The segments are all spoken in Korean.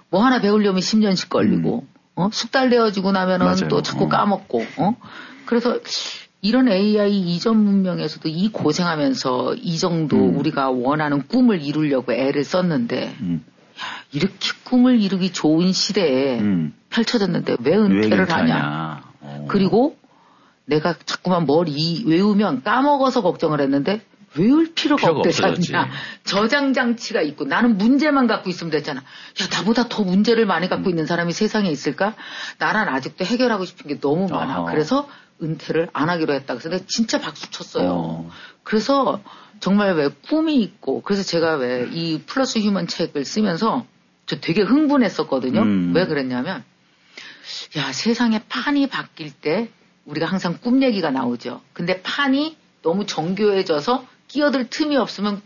뭐 하나 배우려면 10년씩 걸리고, 숙달되어지고 나면은 맞아요. 또 자꾸 까먹고, 그래서 이런 AI 이전 문명에서도 이 고생하면서 이 정도 우리가 원하는 꿈을 이루려고 애를 썼는데, 야, 이렇게 꿈을 이루기 좋은 시대에 펼쳐졌는데 왜 은퇴를 하냐. 그리고 내가 자꾸만 외우면 까먹어서 걱정을 했는데 외울 필요가 없지 않냐. 저장 장치가 있고 나는 문제만 갖고 있으면 됐잖아. 야, 나보다 더 문제를 많이 갖고 있는 사람이 세상에 있을까? 나는 아직도 해결하고 싶은 게 너무 많아. 그래서 은퇴를 안 하기로 했다. 그래서 내가 진짜 박수 쳤어요. 그래서 정말 왜 꿈이 있고, 그래서 제가 왜 이 플러스 휴먼 책을 쓰면서 저 되게 흥분했었거든요. 왜 그랬냐면, 야, 세상에 판이 바뀔 때 우리가 항상 꿈 얘기가 나오죠. 근데 판이 너무 정교해져서 끼어들 틈이 없으면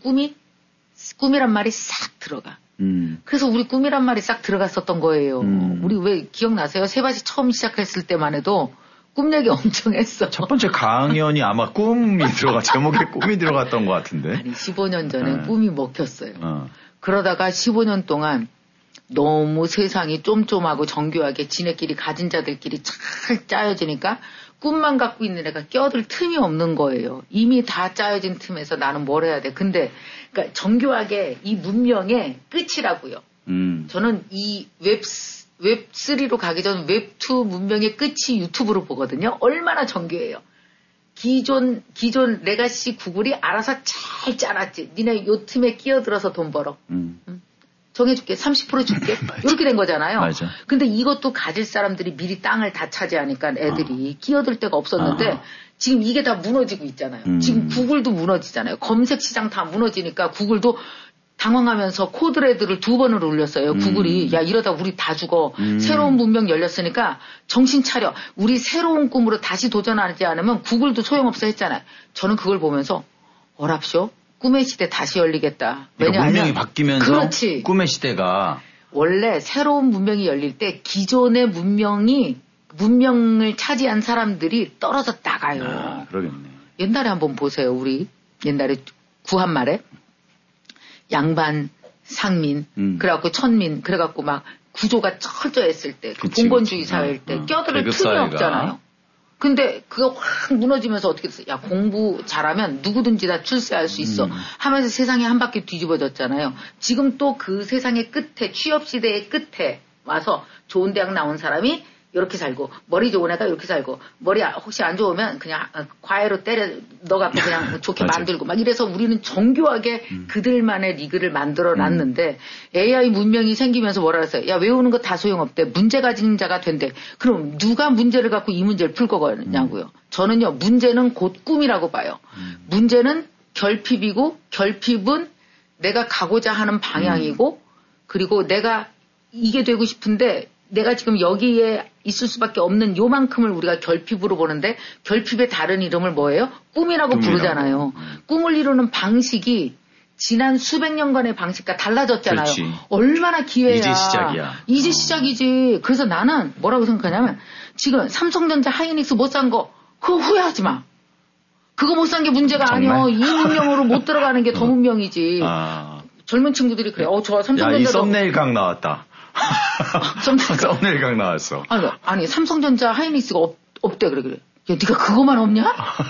꿈이란 말이 싹 들어가. 그래서 우리 꿈이란 말이 싹 들어갔었던 거예요. 우리 왜 기억나세요? 세바시 처음 시작했을 때만 해도 꿈 얘기 엄청 했어. 첫 번째 강연이 아마 제목에 꿈이 들어갔던 것 같은데. 아니, 15년 전에 꿈이 먹혔어요. 그러다가 15년 동안 너무 세상이 쫌쫌하고 정교하게 지네끼리 가진 자들끼리 잘 짜여지니까 꿈만 갖고 있는 애가 껴들 틈이 없는 거예요. 이미 다 짜여진 틈에서 나는 뭘 해야 돼. 근데 그러니까 정교하게 이 문명의 끝이라고요. 저는 이 웹3로 가기 전 웹2 문명의 끝이 유튜브로 보거든요. 얼마나 정교해요. 기존 레가시 구글이 알아서 잘 짜놨지. 니네 요 틈에 끼어들어서 돈 벌어. 정해줄게. 30% 줄게. 이렇게 된 거잖아요. 맞아. 근데 이것도 가질 사람들이 미리 땅을 다 차지하니까 애들이 끼어들 데가 없었는데 지금 이게 다 무너지고 있잖아요. 지금 구글도 무너지잖아요. 검색 시장 다 무너지니까 구글도 당황하면서 코드레드를 2번을 올렸어요. 구글이. 야, 이러다 우리 다 죽어. 새로운 문명 열렸으니까 정신 차려. 우리 새로운 꿈으로 다시 도전하지 않으면 구글도 소용없어 했잖아요. 저는 그걸 보면서 어랍쇼. 꿈의 시대 다시 열리겠다. 왜냐하면 문명이 바뀌면서 그렇지. 꿈의 시대가 원래 새로운 문명이 열릴 때 기존의 문명을 차지한 사람들이 떨어져 나가요. 그러겠네. 옛날에 한번 보세요. 우리 옛날에 구한말에 양반, 상민, 그래갖고 천민, 그래갖고 막 구조가 철저했을 때, 그 봉건주의 사회일 때 껴들을 틈이 없잖아요. 근데 그거 확 무너지면서 어떻게 됐어요? 야, 공부 잘하면 누구든지 다 출세할 수 있어. 하면서 세상이 한 바퀴 뒤집어졌잖아요. 지금 또 그 세상의 끝에, 취업시대의 끝에 와서 좋은 대학 나온 사람이 이렇게 살고, 머리 좋은 애가 이렇게 살고, 머리 혹시 안 좋으면 그냥 과외로 너가 그냥 좋게 만들고, 막 이래서 우리는 정교하게 그들만의 리그를 만들어 놨는데, AI 문명이 생기면서 뭐라 그랬어요? 야, 외우는 거 다 소용없대. 문제 가진 자가 된대. 그럼 누가 문제를 갖고 이 문제를 풀 거냐고요. 저는요, 문제는 곧 꿈이라고 봐요. 문제는 결핍이고, 결핍은 내가 가고자 하는 방향이고, 그리고 내가 이게 되고 싶은데, 내가 지금 여기에 있을 수밖에 없는 요만큼을 우리가 결핍으로 보는데 결핍의 다른 이름을 뭐예요? 꿈이라고 부르잖아요. 꿈을 이루는 방식이 지난 수백 년간의 방식과 달라졌잖아요. 그렇지. 얼마나 기회야. 이제 시작이야. 이제 시작이지. 그래서 나는 뭐라고 생각하냐면 지금 삼성전자 하이닉스 못 산 거 그거 후회하지 마. 그거 못 산 게 문제가 아니야. 이 문명으로 못 들어가는 게 더 문명이지. 젊은 친구들이 그래. 저 삼성전자. 야, 이 썸네일 각 나왔다. 썸네일 각 나왔어. 아니 삼성전자 하이닉스가 없대 그래. 야, 네가 그거만 없냐?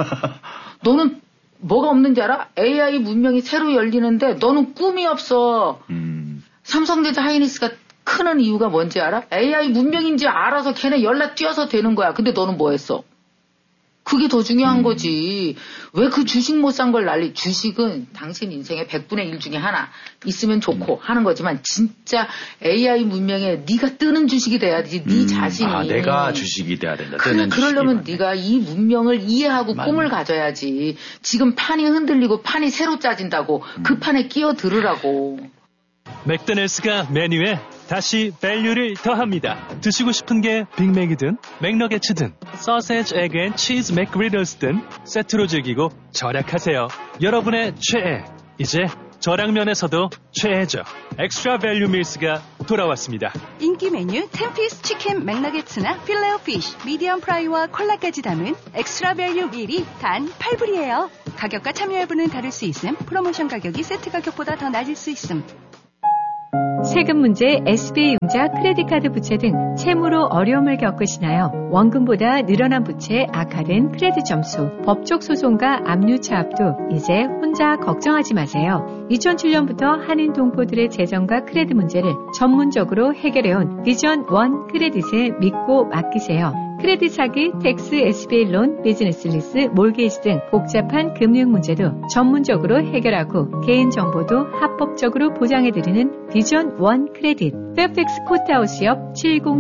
너는 뭐가 없는지 알아? AI 문명이 새로 열리는데 너는 꿈이 없어. 삼성전자 하이닉스가 크는 이유가 뭔지 알아? AI 문명인지 알아서 걔네 연락 뛰어서 되는 거야. 근데 너는 뭐 했어? 그게 더 중요한 거지. 왜 그 주식 못 산 걸 난리. 주식은 당신 인생의 100분의 1 중에 하나 있으면 좋고 하는 거지만 진짜 AI 문명에 네가 뜨는 주식이 돼야지. 네 자신이. 내가 주식이 돼야 된다. 그러려면 네가 이 문명을 이해하고 꿈을 가져야지. 지금 판이 흔들리고 판이 새로 짜진다고 그 판에 끼어들으라고. 맥도날드가 메뉴에 다시 밸류를 더합니다. 드시고 싶은 게 빅맥이든 맥너게츠든 소세지, 에그 앤 치즈 맥그리들스든 세트로 즐기고 절약하세요. 여러분의 최애, 이제 저량면에서도 최애죠. 엑스트라 밸류 밀스가 돌아왔습니다. 인기 메뉴 10피스 치킨 맥너게츠나 필레오 피쉬, 미디엄 프라이와 콜라까지 담은 엑스트라 밸류 밀이 단 8불이에요. 가격과 참여 여부는 다를 수 있음. 프로모션 가격이 세트 가격보다 더 낮을 수 있음. 세금 문제, SB융자, 크레딧카드 부채 등 채무로 어려움을 겪으시나요? 원금보다 늘어난 부채, 악화된 크레딧 점수, 법적 소송과 압류 차압도 이제 혼자 걱정하지 마세요. 2007년부터 한인 동포들의 재정과 크레딧 문제를 전문적으로 해결해온 비전 원 크레딧에 믿고 맡기세요. 크레딧 사기, 텍스, SBA론, 비즈니스 리스, 몰게이지 등 복잡한 금융 문제도 전문적으로 해결하고 개인정보도 합법적으로 보장해드리는 비전 원 크레딧. 페어팩스 코트하우스 옆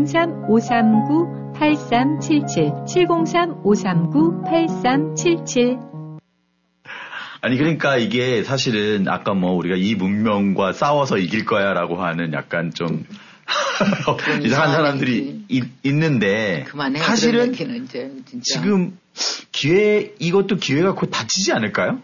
703-539-8377 703-539-8377. 아니 그러니까 이게 사실은 아까 뭐 우리가 이 문명과 싸워서 이길 거야라고 하는 약간 좀 이상한 사람들이 있는데 그만해, 사실은 이제, 지금 이것도 기회가 곧 닥치지 않을까요?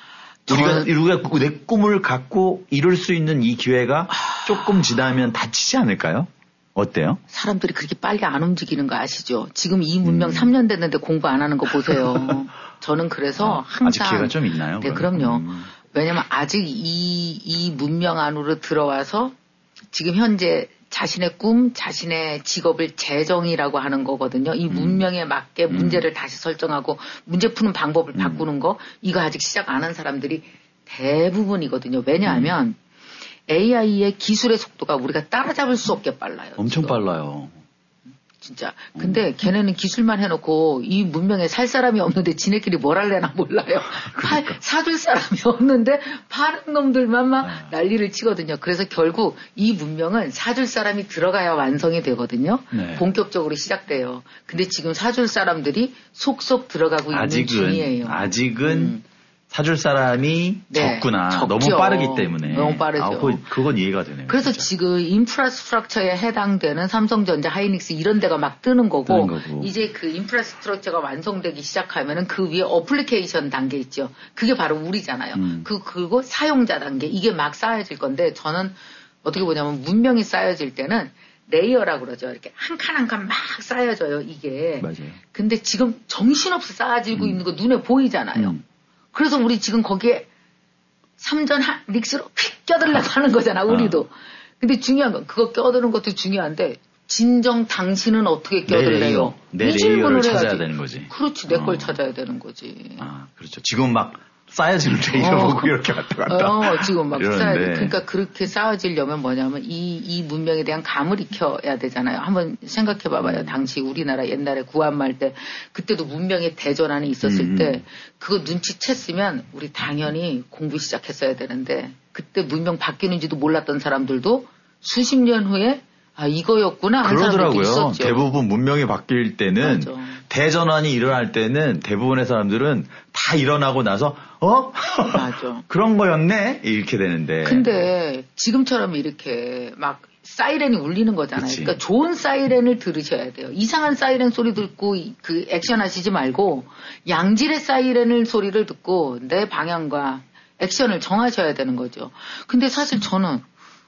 우리가 내 꿈을 갖고 이룰 수 있는 이 기회가 조금 지나면 닥치지 않을까요? 어때요? 사람들이 그렇게 빨리 안 움직이는 거 아시죠? 지금 이 문명 3년 됐는데 공부 안 하는 거 보세요. 저는 그래서 항상 아직 기회가 좀 있나요? 네, 그럼요. 왜냐면 아직 이 문명 안으로 들어와서 지금 현재 자신의 꿈, 자신의 직업을 재정이라고 하는 거거든요. 이 문명에 맞게 문제를 다시 설정하고 문제 푸는 방법을 바꾸는 거, 이거 아직 시작 안 한 사람들이 대부분이거든요. 왜냐하면 AI의 기술의 속도가 우리가 따라잡을 수 없게 빨라요. 엄청 지금. 빨라요. 진짜. 근데 걔네는 기술만 해놓고 이 문명에 살 사람이 없는데 지네끼리 뭘 할래나 몰라요. 그러니까. 사줄 사람이 없는데 파는 놈들만 막 난리를 치거든요. 그래서 결국 이 문명은 사줄 사람이 들어가야 완성이 되거든요. 네. 본격적으로 시작돼요. 근데 지금 사줄 사람들이 속속 들어가고 있는 중이에요. 아직은 사줄 사람이 적구나. 적죠. 너무 빠르기 때문에. 너무 빠르죠. 그건 이해가 되네요. 그래서 진짜. 지금 인프라스트럭처에 해당되는 삼성전자, 하이닉스 이런 데가 막 뜨는 거고 이제 그 인프라스트럭처가 완성되기 시작하면은 그 위에 어플리케이션 단계 있죠. 그게 바로 우리잖아요. 그리고 사용자 단계 이게 막 쌓여질 건데 저는 어떻게 보냐면 문명이 쌓여질 때는 레이어라고 그러죠. 이렇게 한 칸 한 칸 막 쌓여져요. 이게. 맞아요. 근데 지금 정신없이 쌓아지고 있는 거 눈에 보이잖아요. 그래서 우리 지금 거기에 3전 릭스로 휙 껴들려고 하는 거잖아, 우리도. 근데 중요한 건, 그거 껴드는 것도 중요한데, 진정 당신은 어떻게 껴들래요? 내 레이어를 찾아야 되는 거지. 그렇지, 내 걸 찾아야 되는 거지. 그렇죠. 지금 막 쌓여지는 레이어 보고 이렇게 왔다 갔다. 지금 막 이러는데. 쌓여지. 그러니까 그렇게 쌓아지려면 뭐냐면, 이 문명에 대한 감을 익혀야 되잖아요. 한번 생각해 봐봐요. 당시 우리나라 옛날에 구한말 때, 그때도 문명의 대전환이 있었을 때, 그거 눈치챘으면 우리 당연히 공부 시작했어야 되는데, 그때 문명 바뀌는지도 몰랐던 사람들도 수십 년 후에 이거였구나 하는 사람들이 있었죠. 대부분 문명이 바뀔 때는 맞아. 대전환이 일어날 때는 대부분의 사람들은 다 일어나고 나서 맞아. 그런 거였네 이렇게 되는데. 근데 지금처럼 이렇게 막 사이렌이 울리는 거잖아요. 그치. 그러니까 좋은 사이렌을 들으셔야 돼요. 이상한 사이렌 소리 듣고 그 액션 하시지 말고 양질의 사이렌을 소리를 듣고 내 방향과 액션을 정하셔야 되는 거죠. 근데 사실 저는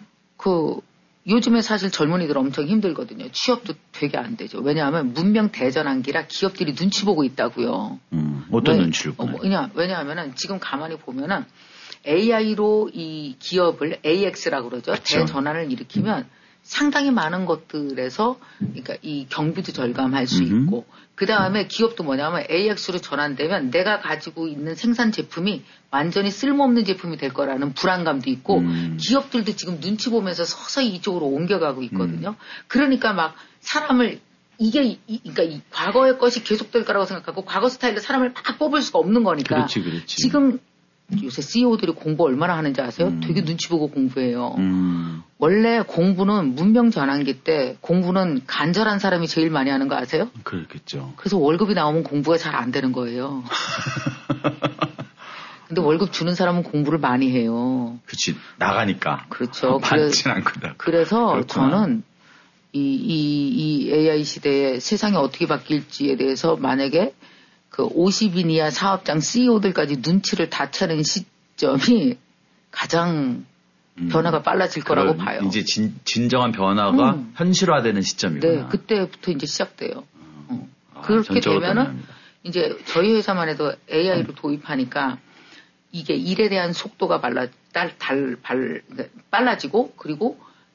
요즘에 사실 젊은이들 엄청 힘들거든요. 취업도 되게 안 되죠. 왜냐하면 문명 대전환기라 기업들이 눈치 보고 있다고요. 어떤 눈치를 보나요? 왜냐하면은 지금 가만히 보면은 AI로 이 기업을 AX라고 그러죠. 그쵸. 대전환을 일으키면 상당히 많은 것들에서 그러니까 이 경비도 절감할 수 있고 그 다음에 기업도 뭐냐면 AX로 전환되면 내가 가지고 있는 생산 제품이 완전히 쓸모없는 제품이 될 거라는 불안감도 있고 기업들도 지금 눈치 보면서 서서히 이쪽으로 옮겨가고 있거든요. 그러니까 막 사람을 그러니까 이 과거의 것이 계속될 거라고 생각하고 과거 스타일로 사람을 막 뽑을 수가 없는 거니까. 그렇지. 지금 요새 CEO들이 공부 얼마나 하는지 아세요? 되게 눈치 보고 공부해요. 원래 공부는 문명 전환기 때 공부는 간절한 사람이 제일 많이 하는 거 아세요? 그렇겠죠. 그래서 월급이 나오면 공부가 잘 안 되는 거예요. 근데 월급 주는 사람은 공부를 많이 해요. 그렇지. 나가니까. 그렇죠. 받진 않거든. 그래서 그렇구나. 저는 이 AI 시대에 세상이 어떻게 바뀔지에 대해서 만약에 그 50인 이하 사업장 CEO들까지 눈치를 다 채는 시점이 가장 변화가 빨라질 거라고 봐요. 이제 진정한 변화가 현실화되는 시점이구나. 네, 그때부터 이제 시작돼요. 그렇게 되면은 이제 저희 회사만 해도 AI로 도입하니까 이게 일에 대한 속도가 빨라지고 그리고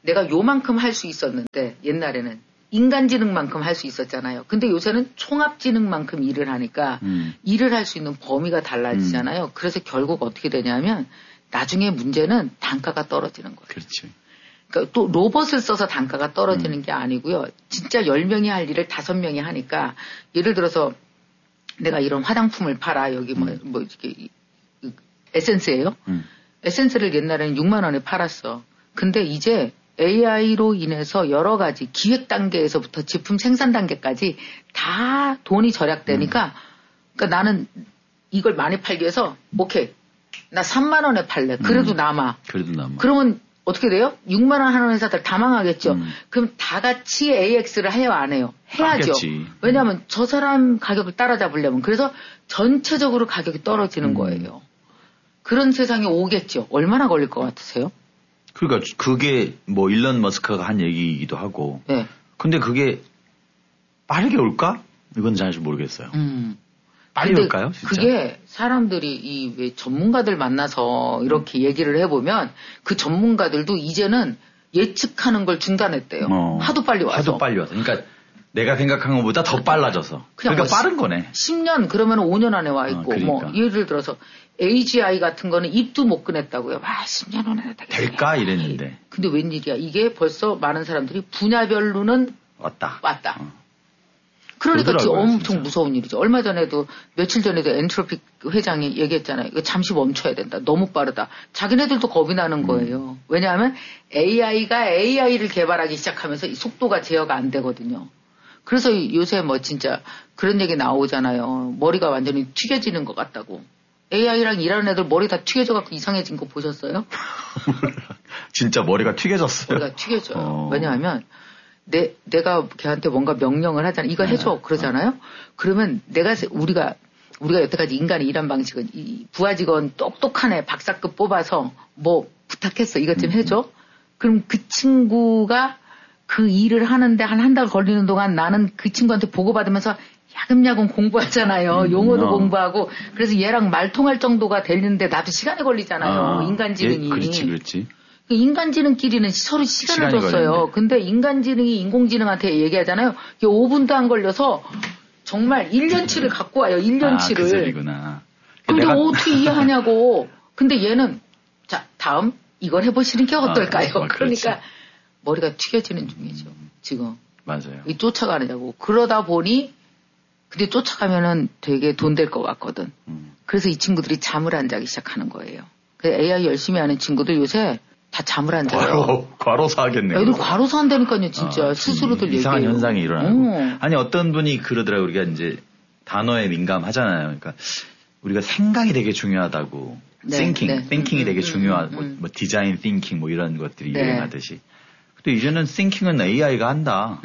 내가 요만큼 할 수 있었는데 옛날에는 인간지능만큼 할 수 있었잖아요. 근데 요새는 총합지능만큼 일을 하니까 일을 할 수 있는 범위가 달라지잖아요. 그래서 결국 어떻게 되냐면 나중에 문제는 단가가 떨어지는 거예요. 그렇지. 그러니까 또 로봇을 써서 단가가 떨어지는 게 아니고요. 진짜 10명이 할 일을 5명이 하니까 예를 들어서 내가 이런 화장품을 팔아. 여기 뭐 이렇게 에센스예요. 에센스를 옛날에는 6만 원에 팔았어. 근데 이제 AI로 인해서 여러 가지 기획 단계에서부터 제품 생산 단계까지 다 돈이 절약되니까 그러니까 나는 이걸 많이 팔기 위해서 오케이. 나 3만 원에 팔래. 그래도 남아. 그러면 어떻게 돼요? 6만 원 하는 회사들 다 망하겠죠. 그럼 다 같이 AX를 해요, 안 해요? 해야죠. 하겠지. 왜냐하면 저 사람 가격을 따라잡으려면. 그래서 전체적으로 가격이 떨어지는 거예요. 그런 세상이 오겠죠. 얼마나 걸릴 것 같으세요? 그러니까 그게 뭐 일론 머스크가 한 얘기이기도 하고. 네. 근데 그게 빠르게 올까? 이건 잘 모르겠어요. 빨리 올까요? 진짜? 그게 사람들이 왜 전문가들 만나서 이렇게 얘기를 해보면 그 전문가들도 이제는 예측하는 걸 중단했대요. 하도 빨리 와서. 그러니까 내가 생각한 것보다 더 빨라져서. 그러니까 뭐 빠른 거네. 10년 그러면 5년 안에 와 있고 그러니까. 뭐 예를 들어서 AGI 같은 거는 입도 못 꺼냈다고요. 10년 안에 될까 이랬는데. 근데 웬일이야. 이게 벌써 많은 사람들이 분야별로는 왔다. 그러니까 지금 엄청 진짜. 무서운 일이죠. 얼마 전에도 며칠 전에도 엔트로픽 회장이 얘기했잖아요. 이거 잠시 멈춰야 된다. 너무 빠르다. 자기네들도 겁이 나는 거예요. 왜냐하면 AI가 AI를 개발하기 시작하면서 이 속도가 제어가 안 되거든요. 그래서 요새 뭐 진짜 그런 얘기 나오잖아요. 머리가 완전히 튀겨지는 것 같다고. AI랑 일하는 애들 머리 다 튀겨져갖고 이상해진 거 보셨어요? 진짜 머리가 튀겨졌어요? 머리가 튀겨져요. 왜냐하면 내가 걔한테 뭔가 명령을 하잖아. 이거 해줘. 그러잖아요. 그러면 우리가 여태까지 인간이 일한 방식은 이 부하 직원 똑똑한 애 박사급 뽑아서 뭐 부탁했어. 이것 좀 해줘. 그럼 그 친구가 그 일을 하는데 한 달 걸리는 동안 나는 그 친구한테 보고받으면서 야금야금 공부하잖아요. 용어도 공부하고. 그래서 얘랑 말 통할 정도가 되는데 나도 시간이 걸리잖아요. 인간지능이. 그렇지. 인간지능끼리는 서로 시간을 줬어요. 걸렸네. 근데 인간지능이 인공지능한테 얘기하잖아요. 이게 5분도 안 걸려서 정말 1년치를 갖고 와요. 1년치를. 그 소리구나. 근데 어떻게 이해하냐고. 근데 얘는 자 다음 이걸 해보시는 게 어떨까요? 그러니까 머리가 튀겨지는 중이죠. 지금. 맞아요. 이 쫓아가느냐고. 그러다 보니 근데 쫓아가면은 되게 돈 될 것 같거든. 그래서 이 친구들이 잠을 안 자기 시작하는 거예요. 그 AI 열심히 하는 친구들 요새 다 잠을 안 자요. 과로사 하겠네요. 애들 과로사 한다니까요, 진짜. 스스로들 얘기해요. 이상한 현상이 일어나고. 아니, 어떤 분이 그러더라고요. 우리가 이제 단어에 민감하잖아요. 그러니까 우리가 생각이 되게 중요하다고. thinking이 되게 중요하고, 뭐 디자인 thinking 뭐 이런 것들이 유행하듯이. 근데 이제는 thinking은 AI가 한다.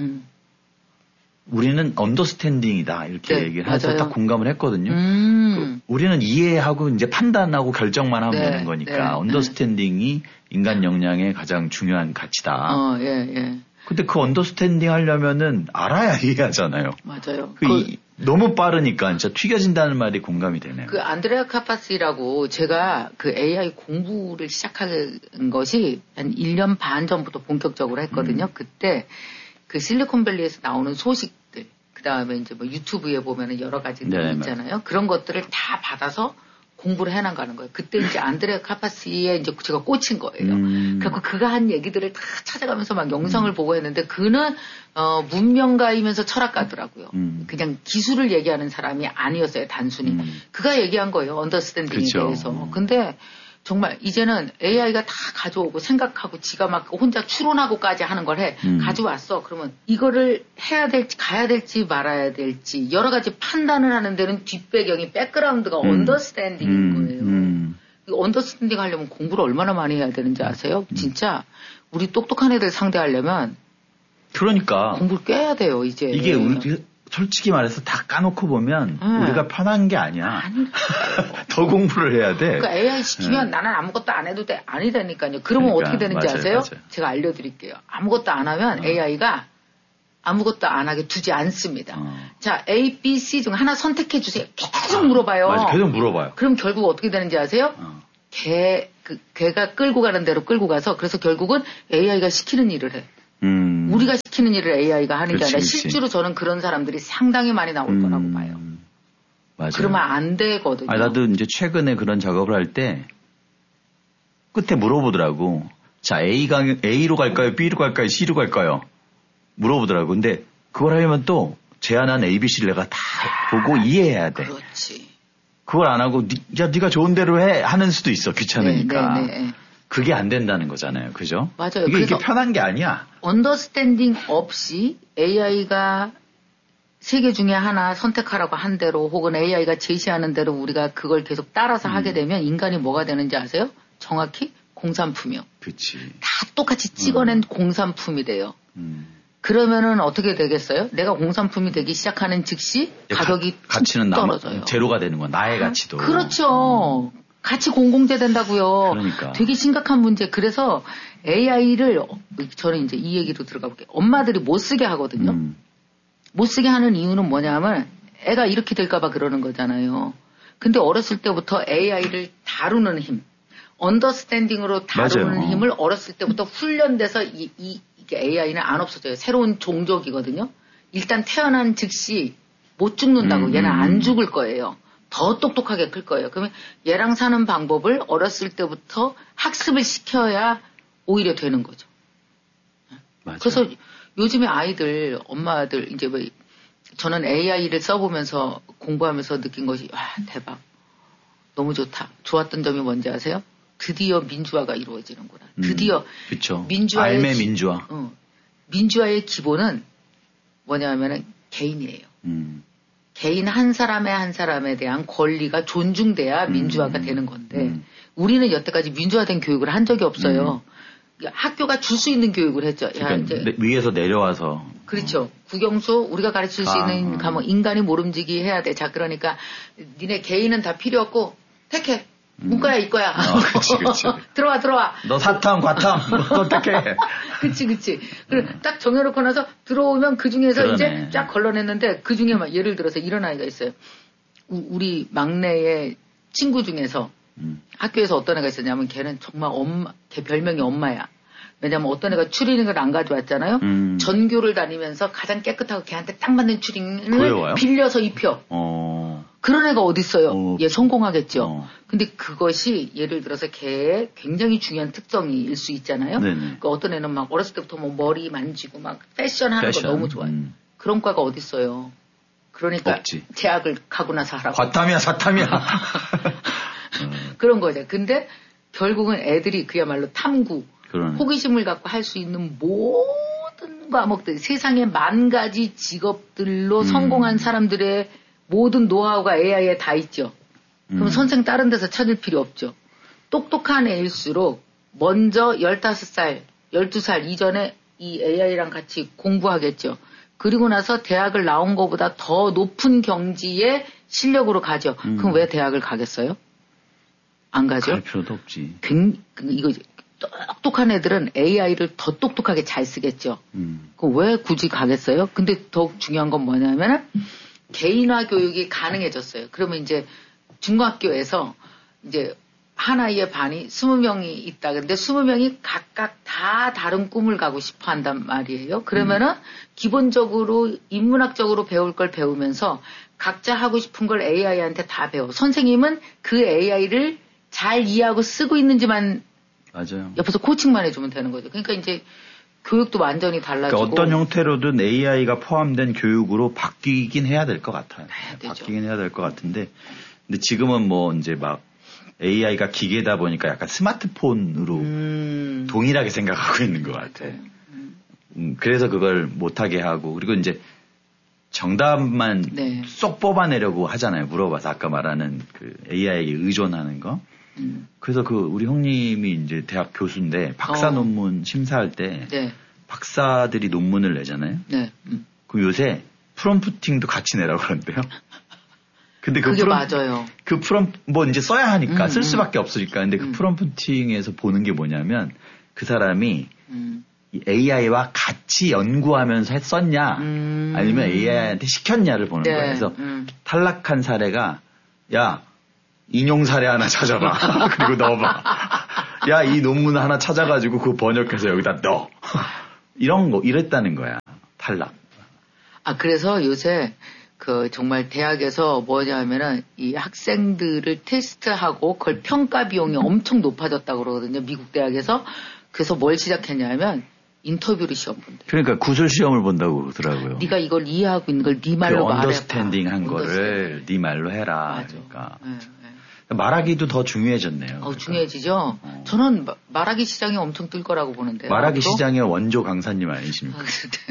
우리는 언더스탠딩이다 이렇게 얘기를 해서 딱 공감을 했거든요. 우리는 이해하고 이제 판단하고 결정만 하면 되는 거니까 언더스탠딩이 인간 역량의 가장 중요한 가치다. 근데 그 언더스탠딩 하려면은 알아야 이해하잖아요. 맞아요. 너무 빠르니까 진짜 튀겨진다는 말이 공감이 되네요. 그 안드레아 카파시라고 제가 그 AI 공부를 시작한 것이 한 1년 반 전부터 본격적으로 했거든요. 그때 그 실리콘밸리에서 나오는 소식들, 그 다음에 이제 뭐 유튜브에 보면은 여러 가지들 있잖아요. 맞아요. 그런 것들을 다 받아서 공부를 해나가는 거예요. 그때 이제 안드레아 카파시에 이제 제가 꽂힌 거예요. 그래서 그가 한 얘기들을 다 찾아가면서 막 영상을 보고 했는데 그는 문명가이면서 철학가더라고요. 그냥 기술을 얘기하는 사람이 아니었어요. 단순히. 그가 얘기한 거예요. 언더스탠딩에 대해서. 근데 정말 이제는 AI가 다 가져오고 생각하고 지가 막 혼자 추론하고까지 하는 걸 해. 가져왔어. 그러면 이거를 해야 될지 가야 될지 말아야 될지 여러 가지 판단을 하는 데는 뒷배경이 백그라운드가 언더스탠딩인 거예요. 이 언더스탠딩 하려면 공부를 얼마나 많이 해야 되는지 아세요? 진짜 우리 똑똑한 애들 상대하려면 그러니까 공부를 꽤 해야 돼요. 이제. 이게 솔직히 말해서 다 까놓고 보면 우리가 편한 게 아니야. 더 공부를 해야 돼. 그러니까 AI 시키면 나는 아무것도 안 해도 돼. 아니라니까요. 그러면 어떻게 되는지 아세요? 맞아요. 제가 알려드릴게요. 아무것도 안 하면 AI가 아무것도 안 하게 두지 않습니다. 자, A, B, C 중 하나 선택해 주세요. 계속 물어봐요. 맞아, 계속 물어봐요. 그럼 결국 어떻게 되는지 아세요? 걔가 끌고 가는 대로 끌고 가서 그래서 결국은 AI가 시키는 일을 해. 우리가 시키는 일을 AI가 하는 게 아니라 실제로 저는 그런 사람들이 상당히 많이 나올 거라고 봐요. 맞아요. 그러면 안 되거든요. 나도 이제 최근에 그런 작업을 할 때 끝에 물어보더라고. 자, A로 갈까요? B로 갈까요? C로 갈까요? 물어보더라고. 근데 그걸 하려면 또 제안한 ABC를 내가 다 보고 이해해야 돼. 그렇지. 그걸 안 하고 네가 좋은 대로 해 하는 수도 있어. 귀찮으니까. 네. 그게 안 된다는 거잖아요. 그죠? 맞아요. 이게 편한 게 아니야. 언더스탠딩 없이 AI가 세 개 중에 하나 선택하라고 한 대로 혹은 AI가 제시하는 대로 우리가 그걸 계속 따라서 하게 되면 인간이 뭐가 되는지 아세요? 정확히 공산품이요. 그치. 다 똑같이 찍어낸 공산품이 돼요. 그러면은 어떻게 되겠어요? 내가 공산품이 되기 시작하는 즉시 가격이 가치는 떨어져요. 제로가 되는 거야. 나의 가치도. 그렇죠. 가치 공공재 된다고요. 그러니까. 되게 심각한 문제. 그래서 AI를 저는 이제 이 얘기로 들어가 볼게요. 엄마들이 못 쓰게 하거든요. 못 쓰게 하는 이유는 뭐냐면 애가 이렇게 될까봐 그러는 거잖아요. 근데 어렸을 때부터 AI를 다루는 힘, 언더스탠딩으로 다루는 맞아요. 힘을 어렸을 때부터 훈련돼서 이게 AI는 안 없어져요. 새로운 종족이거든요. 일단 태어난 즉시 못 죽는다고 얘는 안 죽을 거예요. 더 똑똑하게 클 거예요. 그러면 얘랑 사는 방법을 어렸을 때부터 학습을 시켜야 오히려 되는 거죠. 맞아요. 그래서 요즘에 아이들, 엄마들, 이제 뭐, 저는 AI를 써보면서 공부하면서 느낀 것이, 와, 대박. 너무 좋다. 좋았던 점이 뭔지 아세요? 드디어 민주화가 이루어지는구나. 드디어. 그쵸. 민주화의. 알매 민주화. 민주화의 기본은 뭐냐면은 개인이에요. 개인 한 사람에 대한 권리가 존중돼야 민주화가 되는 건데, 우리는 여태까지 민주화된 교육을 한 적이 없어요. 학교가 줄 수 있는 교육을 했죠. 그러니까 이제 위에서 내려와서. 그렇죠. 국영수 우리가 가르칠 수 있는 과목 인간이 모름지기 해야 돼. 자 그러니까 니네 개인은 다 필요 없고 택해. 문과야 이과야. 그치. 들어와. 너 사탐 과탐 어떡해. 그치. 그래 딱 정해놓고 나서 들어오면 그 중에서 이제 쫙 걸러냈는데 그 중에 막 예를 들어서 이런 아이가 있어요. 우리 막내의 친구 중에서 학교에서 어떤 애가 있었냐면 걔는 정말 걔 별명이 엄마야. 왜냐면 어떤 애가 추리닝을 안 가져왔잖아요. 전교를 다니면서 가장 깨끗하고 걔한테 딱 맞는 추리닝을 빌려서 입혀. 그런 애가 어딨어요. 얘 성공하겠죠. 근데 그것이 예를 들어서 걔의 굉장히 중요한 특성일 수 있잖아요. 그러니까 어떤 애는 막 어렸을 때부터 뭐 머리 만지고 막 패션하는 거 너무 좋아해. 그런 과가 어딨어요. 그러니까 없지. 대학을 가고 나서 하라고. 과탐이야 사탐이야. 그런 거죠. 근데 결국은 애들이 그야말로 탐구, 그러네. 호기심을 갖고 할 수 있는 모든 과목들, 세상의 만 가지 직업들로 성공한 사람들의 모든 노하우가 AI에 다 있죠. 그럼 선생 다른 데서 찾을 필요 없죠. 똑똑한 애일수록 먼저 15살, 12살 이전에 이 AI랑 같이 공부하겠죠. 그리고 나서 대학을 나온 것보다 더 높은 경지의 실력으로 가죠. 그럼 왜 대학을 가겠어요? 안 가죠? 갈 필요도 없지. 이거 똑똑한 애들은 AI를 더 똑똑하게 잘 쓰겠죠. 그럼 왜 굳이 가겠어요? 근데 더 중요한 건 뭐냐면은 개인화 교육이 가능해졌어요. 그러면 이제 중학교에서 이제 하나의 반이 20명이 있다. 근데 20명이 각각 다 다른 꿈을 가고 싶어 한단 말이에요. 그러면은 기본적으로 인문학적으로 배울 걸 배우면서 각자 하고 싶은 걸 AI한테 다 배워. 선생님은 그 AI를 잘 이해하고 쓰고 있는지만 맞아요. 옆에서 코칭만 해주면 되는 거죠. 그러니까 이제 교육도 완전히 달라지고. 그러니까 어떤 형태로든 AI가 포함된 교육으로 바뀌긴 해야 될 것 같아요. 바뀌긴 해야 될 것 같은데, 근데 지금은 뭐 이제 막 AI가 기계다 보니까 약간 스마트폰으로 동일하게 생각하고 있는 것 같아. 그래서 그걸 못하게 하고, 그리고 이제 정답만 쏙 뽑아내려고 하잖아요. 물어봐서 아까 말하는 그 AI에게 의존하는 거. 그래서 그 우리 형님이 이제 대학 교수인데 박사 논문 심사할 때 박사들이 논문을 내잖아요. 그럼 요새 프롬프팅도 같이 내라고 그러는데요. 근데 그게 맞아요. 그 뭐 이제 써야 하니까 쓸 수밖에 없으니까. 근데 그 프롬프팅에서 보는 게 뭐냐면 그 사람이 이 AI와 같이 연구하면서 썼냐 아니면 AI한테 시켰냐를 보는 거예요. 그래서 탈락한 사례가 야 인용 사례 하나 찾아봐. 그리고 넣어봐. 야, 이 논문 하나 찾아가지고 그거 번역해서 여기다 넣어. 이런 거, 이랬다는 거야. 탈락. 그래서 요새 정말 대학에서 뭐냐면은 이 학생들을 테스트하고 그걸 평가 비용이 엄청 높아졌다고 그러거든요. 미국 대학에서. 그래서 뭘 시작했냐면 인터뷰를 시험 본대. 그러니까 구술 시험을 본다고 그러더라고요. 네가 이걸 이해하고 있는 걸 네 말로 말해. 언더스탠딩 한 거를 네 말로 해라. 맞아. 그러니까. 네. 말하기도 더 중요해졌네요. 중요해지죠. 저는 말하기 시장이 엄청 뜰 거라고 보는데요. 말하기 시장의 원조 강사님 아니십니까?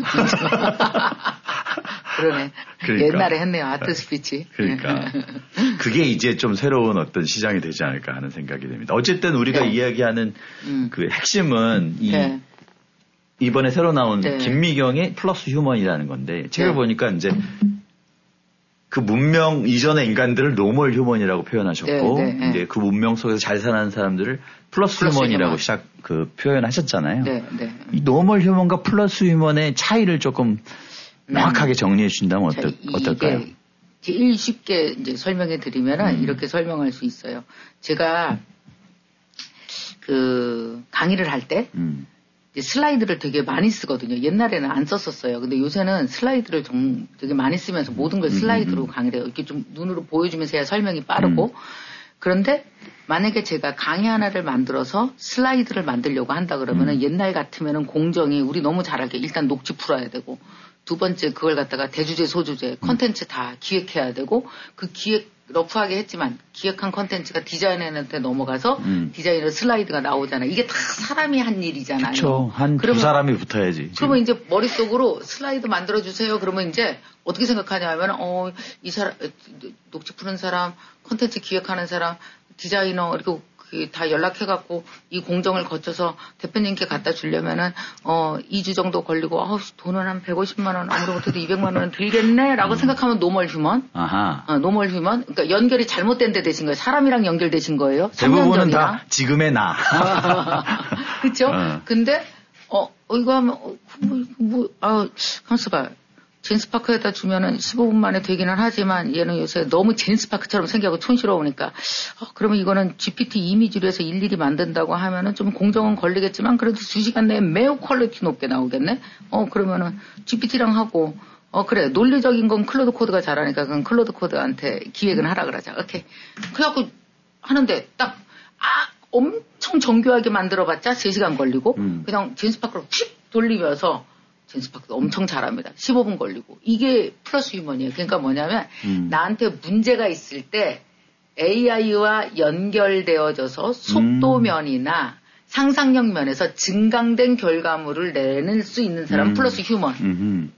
그러네. 그러니까. 옛날에 했네요. 아트 스피치. 그러니까. 그게 이제 좀 새로운 어떤 시장이 되지 않을까 하는 생각이 듭니다. 어쨌든 우리가 이야기하는 그 핵심은 이번에 새로 나온 김미경의 플러스 휴먼이라는 건데 책을 보니까 이제 그 문명 이전의 인간들을 노멀 휴먼이라고 표현하셨고 이제 그 문명 속에서 잘 사는 사람들을 플러스 휴먼이라고 표현하셨잖아요. 이 노멀 휴먼과 플러스 휴먼의 차이를 조금 명확하게 정리해 주신다면 어떨까요? 제일 쉽게 이제 설명해 드리면은 이렇게 설명할 수 있어요. 제가 강의를 할 때 슬라이드를 되게 많이 쓰거든요. 옛날에는 안 썼었어요. 근데 요새는 슬라이드를 되게 많이 쓰면서 모든 걸 슬라이드로 강의를 해요. 이렇게 좀 눈으로 보여주면서 해야 설명이 빠르고. 그런데 만약에 제가 강의 하나를 만들어서 슬라이드를 만들려고 한다 그러면은 옛날 같으면은 공정이 우리 너무 잘하게 일단 녹취 풀어야 되고 두 번째 그걸 갖다가 대주제, 소주제, 컨텐츠 다 기획해야 되고 그 기획 러프하게 했지만 기획한 컨텐츠가 디자이너한테 넘어가서 디자이너 슬라이드가 나오잖아요. 이게 다 사람이 한 일이잖아요. 그렇죠. 한 두 사람이 붙어야지. 그러면 이제 머릿속으로 슬라이드 만들어주세요. 그러면 이제 어떻게 생각하냐면 이 사람 녹취 푸는 사람, 컨텐츠 기획하는 사람, 디자이너 그리고 다 연락해갖고 이 공정을 거쳐서 대표님께 갖다 주려면은 2주 정도 걸리고 돈은 한 150만 원 아무리 못해도 200만 원은 들겠네라고 생각하면 노멀 휴먼. 노멀 휴먼. 그러니까 연결이 잘못된 데 되신 거예요. 사람이랑 연결되신 거예요. 대부분은 다 지금의 나. 그렇죠? 근데 이거 하면 가만있어 봐. 제인스파크에다 주면은 15분 만에 되기는 하지만 얘는 요새 너무 제인스파크처럼 생겨서 촌스러우니까 그러면 이거는 GPT 이미지로 해서 일일이 만든다고 하면은 좀 공정은 걸리겠지만 그래도 2시간 내에 매우 퀄리티 높게 나오겠네. 그러면은 GPT랑 하고 그래 논리적인 건 클로드 코드가 잘하니까 그건 클로드 코드한테 기획은 하라 그러자. 오케이. 그래갖고 하는데 딱 엄청 정교하게 만들어봤자 3시간 걸리고 그냥 제인스파크로 휙 돌리면서 제인스파크도 엄청 잘합니다. 15분 걸리고. 이게 플러스 휴먼이에요. 그러니까 뭐냐면 나한테 문제가 있을 때 AI와 연결되어져서 속도면이나 상상력 면에서 증강된 결과물을 내낼 수 있는 사람 플러스 휴먼.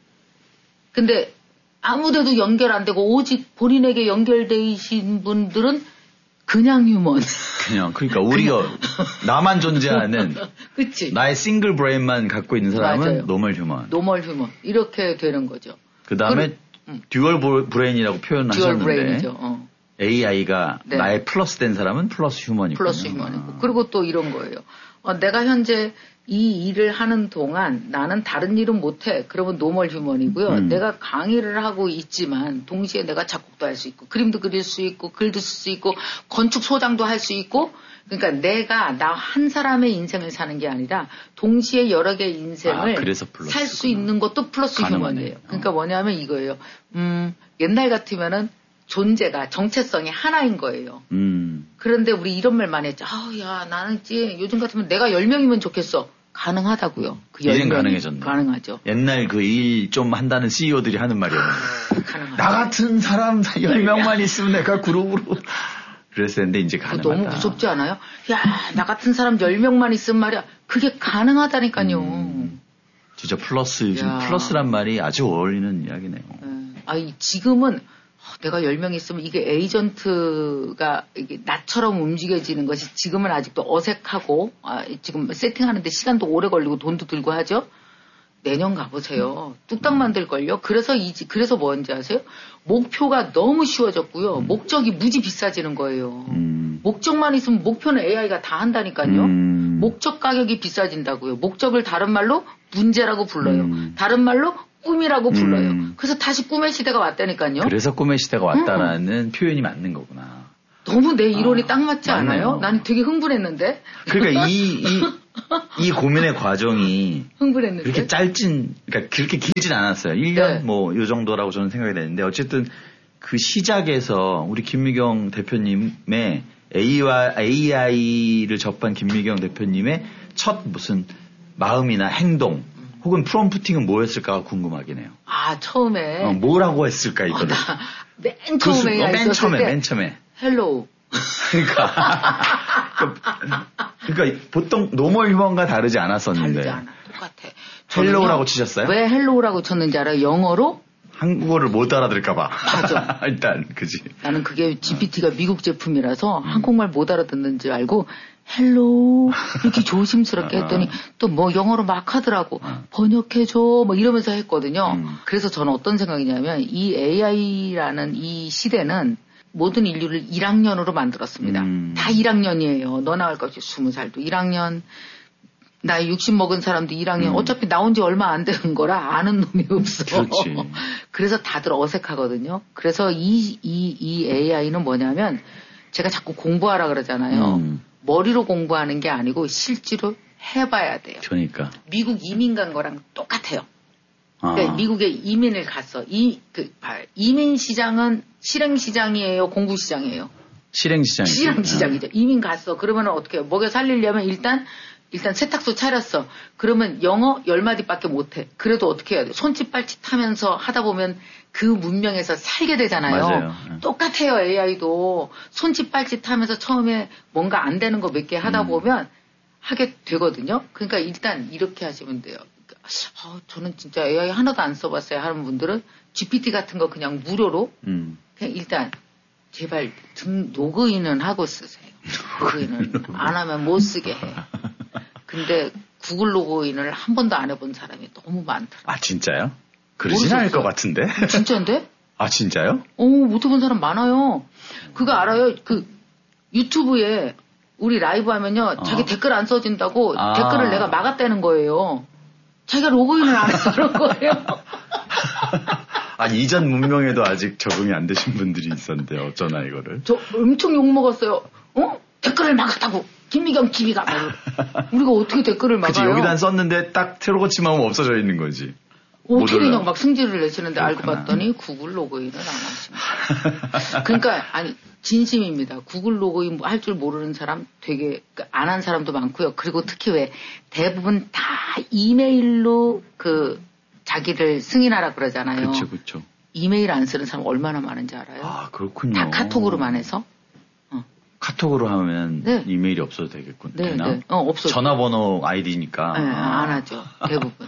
근데 아무데도 연결 안 되고 오직 본인에게 연결되신 분들은 그냥 휴먼. 그러니까 우리가 나만 존재하는 그치? 나의 싱글 브레인만 갖고 있는 사람은 맞아요. 노멀 휴먼. 노멀 휴먼. 이렇게 되는 거죠. 그다음에 듀얼 브레인이라고 표현하셨는데 듀얼 브레인이죠. AI가 나의 플러스 된 사람은 플러스 휴먼이고. 플러스 휴먼이고. 그리고 또 이런 거예요. 내가 현재 이 일을 하는 동안 나는 다른 일은 못해. 그러면 노멀 휴먼이고요. 내가 강의를 하고 있지만 동시에 내가 작곡도 할 수 있고 그림도 그릴 수 있고 글도 쓸 수 있고 건축 소장도 할 수 있고 그러니까 내가 나 한 사람의 인생을 사는 게 아니라 동시에 여러 개의 인생을 살 수 있는 것도 플러스 휴먼이에요. 그러니까 뭐냐면 이거예요. 옛날 같으면은 존재가 정체성이 하나인 거예요. 그런데 우리 이런 말 많이 했죠. 야 나는 요즘 같으면 내가 10명이면 좋겠어. 가능하다고요. 그 이젠 가능해졌네. 가능하죠. 옛날 그 일 좀 한다는 CEO들이 하는 말이었는데. 나 같은 사람 10명만 있으면 내가 그룹으로. 그랬었는데 이제 가능하다. 너무 무섭지 않아요? 야, 나 같은 사람 10명만 있으면 말이야. 그게 가능하다니까요. 진짜 플러스란 말이 아주 어울리는 이야기네요. 지금은 내가 10명 있으면 이게 에이전트가 이게 나처럼 움직여지는 것이 지금은 아직도 어색하고 지금 세팅하는데 시간도 오래 걸리고 돈도 들고 하죠. 내년 가보세요. 뚝딱 만들걸요. 그래서 뭔지 아세요? 목표가 너무 쉬워졌고요. 목적이 무지 비싸지는 거예요. 목적만 있으면 목표는 AI가 다 한다니까요. 목적 가격이 비싸진다고요. 목적을 다른 말로 문제라고 불러요. 다른 말로 꿈이라고 불러요. 그래서 다시 꿈의 시대가 왔다니까요. 그래서 꿈의 시대가 왔다라는 표현이 맞는 거구나. 너무 내 이론이 딱 맞지 맞네요. 않아요? 난 되게 흥분했는데. 그러니까 이 고민의 과정이 흥분했는데. 그렇게 그러니까 그렇게 길진 않았어요. 1년 네. 뭐 요 정도라고 저는 생각이 되는데 어쨌든 그 시작에서 우리 김미경 대표님의 AI를 접한 김미경 대표님의 첫 무슨 마음이나 행동 혹은 프롬프팅은 뭐였을까가 궁금하긴 해요. 아, 처음에. 뭐라고 했을까 이거를. 맨 처음에. 맨 처음에. 헬로우. 그러니까 보통 노멀 휴먼과 다르지 않았었는데. 다르지 않아. 똑같아. 헬로우라고 치셨어요? 왜 헬로우라고 쳤는지 알아요? 영어로? 한국어를 못 알아들을까봐. 맞아. 일단, 그지. 나는 그게 GPT가 미국 제품이라서 한국말 못 알아듣는지 알고 헬로우 이렇게 조심스럽게 했더니 또 뭐 영어로 막 하더라고. 번역해줘 뭐 이러면서 했거든요. 그래서 저는 어떤 생각이냐면 이 AI라는 이 시대는 모든 인류를 1학년으로 만들었습니다. 다 1학년이에요. 너 나올 것이 20살도 1학년, 나이 60 먹은 사람도 1학년. 어차피 나온 지 얼마 안 되는 거라 아는 놈이 없어. 그렇지. 그래서 다들 어색하거든요. 그래서 이 AI는 뭐냐면 제가 자꾸 공부하라 그러잖아요. 머리로 공부하는 게 아니고 실제로 해봐야 돼요. 그러니까. 미국 이민 간 거랑 똑같아요. 그러니까 미국에 이민을 갔어. 이민 시장은 실행 시장이에요, 공부 시장이에요. 실행 시장이죠. 실행 시장이죠. 이민 갔어. 그러면 어떻게 해요? 먹여 살리려면 일단 세탁소 차렸어. 그러면 영어 10마디밖에 못해. 그래도 어떻게 해야 돼? 손짓 발짓 하면서 하다 보면 그 문명에서 살게 되잖아요. 맞아요. 똑같아요, AI도. 손짓 발짓 하면서 처음에 뭔가 안 되는 거 몇 개 하다 보면 하게 되거든요. 그러니까 일단 이렇게 하시면 돼요. 저는 진짜 AI 하나도 안 써봤어요 하는 분들은 GPT 같은 거 그냥 무료로 그냥 일단 제발 로그인은 하고 쓰세요. 로그인은 안 하면 못 쓰게 해. 근데 구글 로그인을 한 번도 안 해본 사람이 너무 많더라고요. 아 진짜요? 그러진 않을 것 같은데. 진짜인데? 아 진짜요? 못 해본 사람 많아요. 그거 알아요? 그 유튜브에 우리 라이브 하면요 자기 댓글 안 써진다고 댓글을 내가 막았다는 거예요. 자기가 로그인을 안 해서 그런 거예요. 아니 이전 문명에도 아직 적응이 안 되신 분들이 있었는데 어쩌나 이거를. 저 엄청 욕먹었어요. 댓글을 막았다고. 김미경 TV가. 우리가 어떻게 댓글을 막아요? 그치 여기다 썼는데 딱 트로고치만 하면 없어져 있는 거지. 어떻게 그냥 막 승질을 내시는데 그렇구나. 알고 봤더니 구글 로그인을 안 하십니다. 그러니까 아니 진심입니다. 구글 로그인 할 줄 모르는 사람 되게 안 한 사람도 많고요. 그리고 특히 왜 대부분 다 이메일로 그 자기를 승인하라 그러잖아요. 그렇죠. 이메일 안 쓰는 사람 얼마나 많은지 알아요? 아 그렇군요. 다 카톡으로만 해서. 카톡으로 하면 네. 이메일이 없어도 되겠군. 네, 되나? 네. 없어도. 전화번호 아이디니까. 네, 안 하죠. 대부분.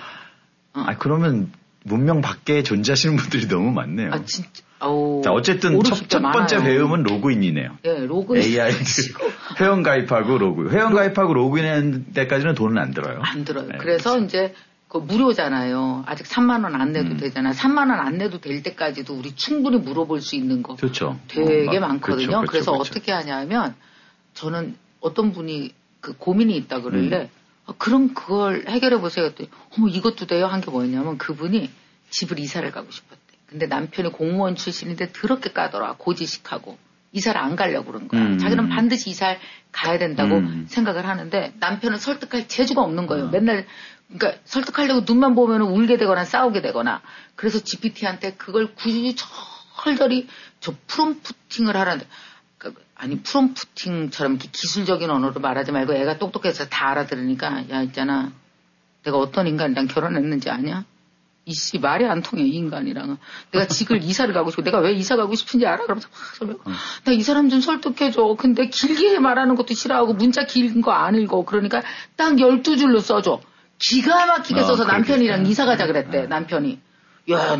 그러면 문명 밖에 존재하시는 분들이 너무 많네요. 아 진짜. 자, 어쨌든 첫 번째 배움은 로그인이네요. 네, 로그인. AI 회원 가입하고 로그인. 회원 가입하고 로그인하는 데까지는 돈은 안 들어요. 안 들어요. 네, 그래서 그렇죠. 이제 그 무료잖아요. 아직 3만 원 안 내도 되잖아요. 3만 원 안 내도 될 때까지도 우리 충분히 물어볼 수 있는 거 그렇죠. 되게 많거든요. 그렇죠. 그래서 어떻게 하냐면 저는 어떤 분이 그 고민이 있다 그러길래 그럼 그걸 해결해 보세요. 했더니 이것도 돼요? 한 게 뭐였냐면 그분이 집을 이사를 가고 싶었대. 근데 남편이 공무원 출신인데 더럽게 까더라. 고지식하고 이사를 안 가려고 그런 거야. 자기는 반드시 이사를 가야 된다고 생각을 하는데 남편은 설득할 재주가 없는 거예요. 맨날 그러니까 설득하려고 눈만 보면 울게 되거나 싸우게 되거나. 그래서 GPT한테 그걸 굳이 철저히 저 프롬프팅을 하라는데 아니 프롬프팅처럼 이렇게 기술적인 언어로 말하지 말고 애가 똑똑해서 다 알아들으니까 야 있잖아 내가 어떤 인간이랑 결혼했는지 아냐? 이씨 말이 안 통해 이 인간이랑 내가 지금 이사를 가고 싶고 내가 왜 이사 가고 싶은지 알아? 그러면서 나 이 사람 좀 설득해줘. 근데 길게 말하는 것도 싫어하고 문자 긴 거 안 읽어. 그러니까 딱 12줄로 써줘. 기가 막히게 써서 남편이랑 이사 가자 그랬대. 남편이 야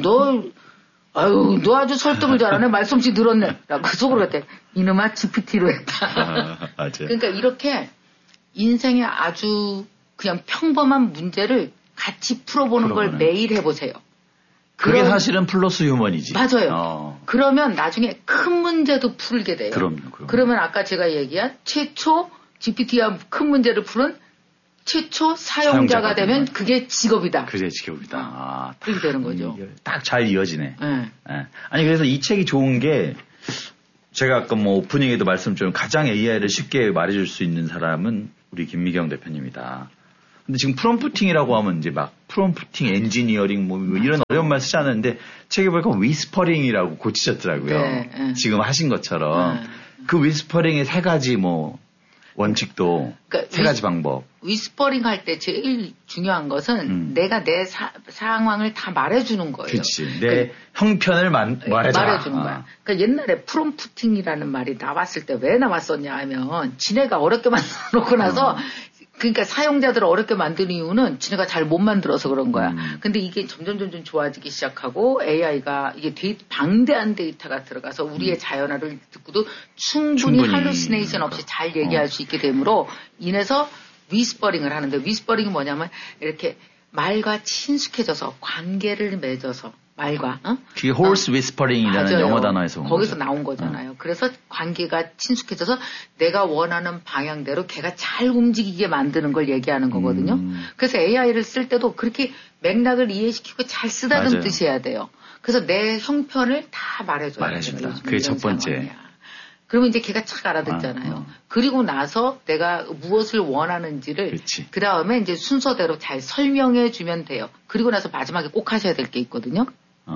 너 아주 설득을 잘하네. 말솜씨 늘었네. 라고 그 속으로 그랬대. 이놈아 GPT로 했다. 맞아요. 그러니까 이렇게 인생에 아주 그냥 평범한 문제를 같이 풀어보는 걸 매일 해보세요. 그게 사실은 플러스 휴먼이지. 맞아요. 그러면 나중에 큰 문제도 풀게 돼요. 그럼요. 그러면 아까 제가 얘기한 최초 GPT와 큰 문제를 푸는 최초 사용자가 되면 그게 직업이다. 그게 직업이다. 그렇게 되는 거죠. 딱 잘 이어지네. 네. 네. 아니 그래서 이 책이 좋은 게 제가 아까 뭐 오프닝에도 말씀드린 가장 AI를 쉽게 말해줄 수 있는 사람은 우리 김미경 대표님이다. 근데 지금 프롬프팅이라고 하면 이제 막 프롬프팅 엔지니어링 뭐 이런 어려운 말 쓰지 않았는데 책에 보니까 위스퍼링이라고 고치셨더라고요. 네, 지금 하신 것처럼 그 위스퍼링의 세 가지 뭐 원칙도 그러니까 세 가지 방법. 위스퍼링 할 때 제일 중요한 것은 내가 내 상황을 다 말해주는 거예요. 그렇지. 내 형편을 말해주는 거야. 그러니까 옛날에 프롬프팅이라는 말이 나왔을 때 왜 나왔었냐 하면 지네가 어렵게 만들어놓고 나서 그러니까 사용자들을 어렵게 만드는 이유는 지네가 잘 못 만들어서 그런 거야. 근데 이게 점점 좋아지기 시작하고 AI가 이게 방대한 데이터가 들어가서 우리의 자연어를 듣고도 충분히 할루시네이션 없이 잘 얘기할 수 있게 되므로 인해서 위스퍼링을 하는데 위스퍼링이 뭐냐면 이렇게 말과 친숙해져서 관계를 맺어서 말과 그게 horse whispering이라는 영어 단어에서 온 거기서 나온 거잖아요. 그래서 관계가 친숙해져서 내가 원하는 방향대로 걔가 잘 움직이게 만드는 걸 얘기하는 거거든요. 그래서 AI를 쓸 때도 그렇게 맥락을 이해시키고 잘 쓰다는 맞아요. 뜻이어야 돼요. 그래서 내 형편을 다 말해줘야 돼요. 그게 첫 번째. 상황이야. 그러면 이제 걔가 착 알아듣잖아요. 그리고 나서 내가 무엇을 원하는지를 그 다음에 이제 순서대로 잘 설명해 주면 돼요. 그리고 나서 마지막에 꼭 하셔야 될 게 있거든요.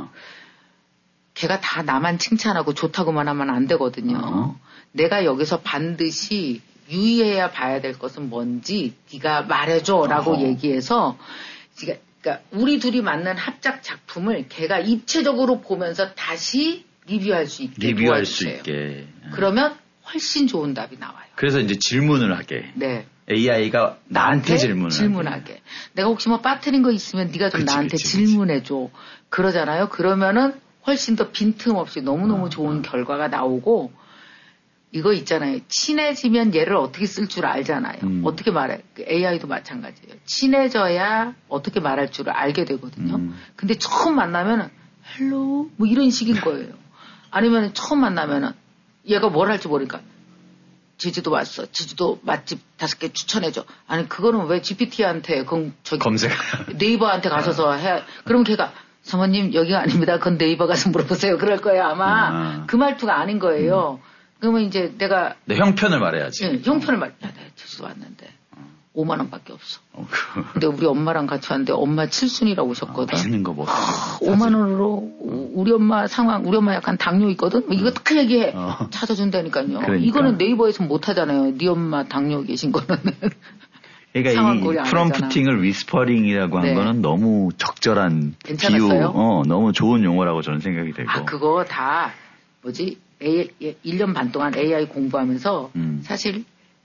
걔가 다 나만 칭찬하고 좋다고만 하면 안 되거든요. 내가 여기서 반드시 유의해야 봐야 될 것은 뭔지 네가 말해줘라고 얘기해서 그러니까 우리 둘이 맞는 합작 작품을 걔가 입체적으로 보면서 다시 리뷰할 수 있게 도와주세요. 그러면 훨씬 좋은 답이 나와요. 그래서 이제 질문을 하게. 네. AI가 나한테 질문하게. 내가 혹시 뭐 빠뜨린 거 있으면 네가 좀 나한테 질문해줘. 그러잖아요. 그러면은 훨씬 더 빈틈없이 너무너무 좋은 결과가 나오고 이거 있잖아요. 친해지면 얘를 어떻게 쓸 줄 알잖아요. 어떻게 말해. AI도 마찬가지예요. 친해져야 어떻게 말할 줄을 알게 되거든요. 근데 처음 만나면은 헬로 뭐 이런 식인 거예요. 아니면 처음 만나면은 얘가 뭘 할지 모르니까 제주도 왔어. 제주도 맛집 5개 추천해줘. 아니 그거는 왜 GPT한테 검색 네이버한테 가셔서 해. 그럼 걔가 사모님 여기가 아닙니다. 그건 네이버 가서 물어보세요. 그럴 거예요 아마. 그 말투가 아닌 거예요. 그러면 이제 내가 내 형편을 말해야지. 네, 형편을 야, 내가 제주도 왔는데 5만 원밖에 없어. 근데 우리 엄마랑 같이 왔는데 엄마 칠순이라고 오셨거든. 맛있는 거 뭐. 5만 원으로 우리 엄마 상황, 우리 엄마 약간 당뇨 있거든. 뭐 이거 딱 얘기해. 찾아준다니까요. 그러니까. 이거는 네이버에서 못 하잖아요. 네 엄마 당뇨 계신 거는. 그러니까 이 프롬프팅을 위스퍼링이라고 한 거는 너무 적절한 괜찮았어요? 비유, 너무 좋은 용어라고 저는 생각이 되고. 그거 다 뭐지? 1년 반 동안 AI 공부하면서 사실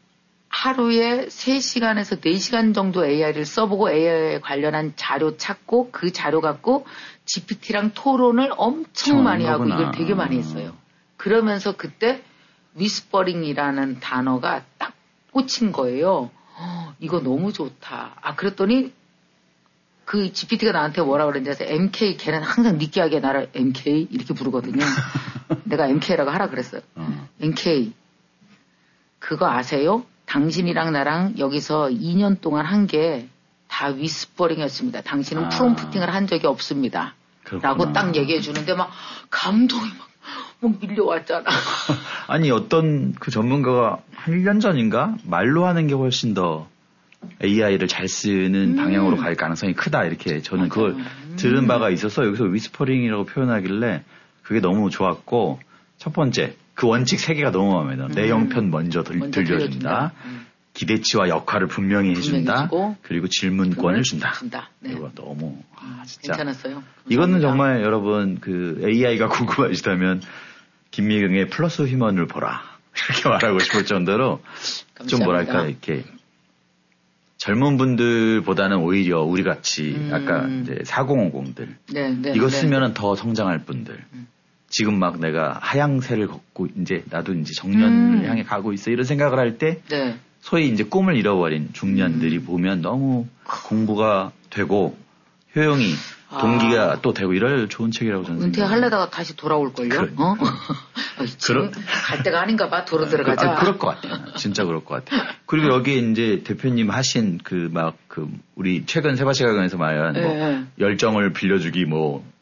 하루에 3시간에서 4시간 정도 AI를 써보고 AI에 관련한 자료 찾고 그 자료 갖고 GPT랑 토론을 엄청 많이 하고 이걸 되게 많이 했어요. 그러면서 그때 위스퍼링이라는 단어가 딱 꽂힌 거예요. 이거 너무 좋다. 그랬더니 그 GPT가 나한테 뭐라 그랬는지 아세요? MK, 걔는 항상 느끼하게 나를 MK 이렇게 부르거든요. 내가 MK라고 하라 그랬어요. MK, 그거 아세요? 당신이랑 나랑 여기서 2년 동안 한 게 다 위스퍼링이었습니다. 당신은 프롬프팅을 한 적이 없습니다. 그렇구나. 라고 딱 얘기해 주는데 막 감동이 막 밀려왔잖아. 아니 어떤 그 전문가가 한 1년 전인가 말로 하는 게 훨씬 더 AI를 잘 쓰는 방향으로 갈 가능성이 크다 이렇게 저는 그걸 들은 바가 있어서 여기서 위스퍼링이라고 표현하길래 그게 너무 좋았고 첫 번째 그 원칙 3개가 너무 마음에 들어. 내 형편 먼저 들려준다. 기대치와 역할을 분명히 해준다. 그리고 질문권을 준다. 네. 이거 너무 진짜 괜찮았어요. 이거는 정말 여러분 그 AI가 궁금하시다면 김미경의 플러스 휴먼을 보라 이렇게 말하고 싶을 정도로 좀 뭐랄까 이렇게 젊은 분들보다는 오히려 우리 같이 아까 이제 4050들 이거 쓰면은 더 성장할 분들. 지금 막 내가 하향세를 걷고 이제 나도 이제 정년을 향해 가고 있어 이런 생각을 할 때 소위 이제 꿈을 잃어버린 중년들이 보면 너무 공부가 되고 효용이 동기가 또 되고 이럴 좋은 책이라고 저는 은퇴하려다가 다시 돌아올걸요? 지금 갈 때가 아닌가 봐. 도로 들어가자. 그럴 것 같아요. 진짜 그럴 것 같아요. 그리고 여기 이제 대표님 하신 우리 최근 세바시가강에서 말한 뭐 열정을 빌려주기 뭐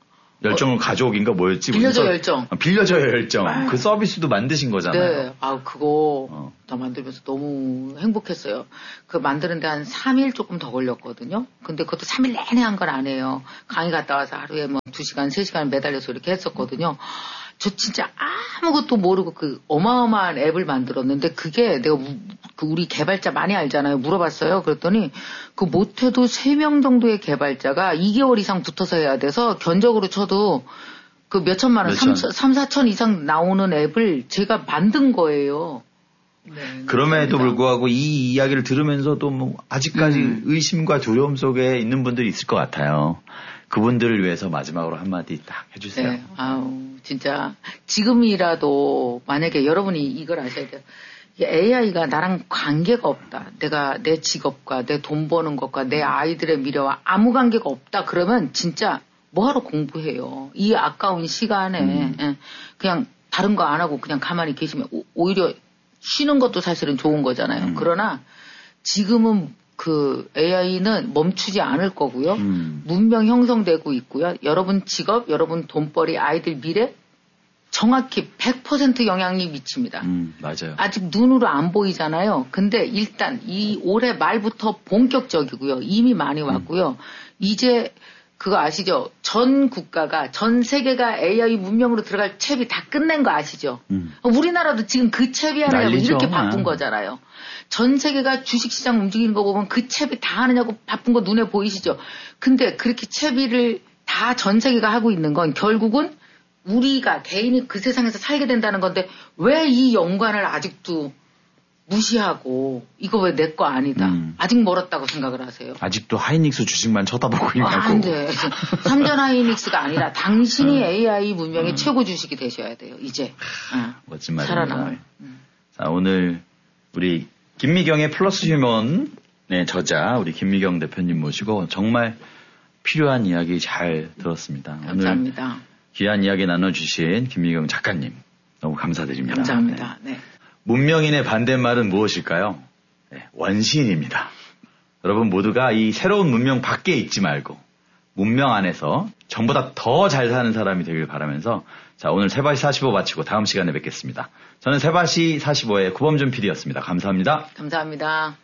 열정을 가져오긴가 뭐였지? 빌려줘 열정. 빌려줘요 열정. 그 서비스도 만드신 거잖아요. 네. 그거 다 만들면서 너무 행복했어요. 그 만드는데 한 3일 조금 더 걸렸거든요. 근데 그것도 3일 내내 한 건 아니에요. 강의 갔다 와서 하루에 뭐 2시간, 3시간 매달려서 이렇게 했었거든요. 저 진짜 아무것도 모르고 그 어마어마한 앱을 만들었는데 그게 내가 우리 개발자 많이 알잖아요. 물어봤어요. 그랬더니 그 못해도 3명 정도의 개발자가 2개월 이상 붙어서 해야 돼서 견적으로 쳐도 그 몇천만 원, 3, 4천 이상 나오는 앱을 제가 만든 거예요. 네, 그럼에도 불구하고 이 이야기를 들으면서도 뭐 아직까지 의심과 두려움 속에 있는 분들이 있을 것 같아요. 그분들을 위해서 마지막으로 한마디 딱 해주세요. 네, 진짜 지금이라도 만약에 여러분이 이걸 아셔야 돼요. AI가 나랑 관계가 없다. 내가 내 직업과 내 돈 버는 것과 내 아이들의 미래와 아무 관계가 없다. 그러면 진짜 뭐하러 공부해요. 이 아까운 시간에 그냥 다른 거 안 하고 그냥 가만히 계시면 오히려 쉬는 것도 사실은 좋은 거잖아요. 그러나 지금은 그 AI는 멈추지 않을 거고요. 문명 형성되고 있고요. 여러분 직업, 여러분 돈벌이, 아이들 미래 정확히 100% 영향이 미칩니다. 맞아요. 아직 눈으로 안 보이잖아요. 근데 일단 이 올해 말부터 본격적이고요. 이미 많이 왔고요. 이제 그거 아시죠? 전 국가가, 전 세계가 AI 문명으로 들어갈 챕이 다 끝낸 거 아시죠? 우리나라도 지금 그 챕이 하느냐고 이렇게 바쁜 거잖아요. 전 세계가 주식시장 움직이는 거 보면 그 챕이 다 하느냐고 바쁜 거 눈에 보이시죠? 근데 그렇게 챕을 다 전 세계가 하고 있는 건 결국은 우리가 개인이 그 세상에서 살게 된다는 건데 왜 이 연관을 아직도 무시하고 이거 왜 내 거 아니다. 아직 멀었다고 생각을 하세요. 아직도 하이닉스 주식만 쳐다보고 있냐고. 안 돼. 삼전 하이닉스가 아니라 당신이 AI 문명의 최고 주식이 되셔야 돼요. 이제. 멋진 말입니다. 살아남을. 자, 오늘 우리 김미경의 플러스 휴먼의 저자 우리 김미경 대표님 모시고 정말 필요한 이야기 잘 들었습니다. 감사합니다. 오늘 귀한 이야기 나눠주신 김미경 작가님 너무 감사드립니다. 감사합니다. 네. 문명인의 반대말은 무엇일까요? 네, 원시인입니다. 여러분 모두가 이 새로운 문명 밖에 있지 말고 문명 안에서 전보다 더 잘 사는 사람이 되길 바라면서 자 오늘 세바시 45 마치고 다음 시간에 뵙겠습니다. 저는 세바시 45의 구범준 PD였습니다. 감사합니다. 감사합니다.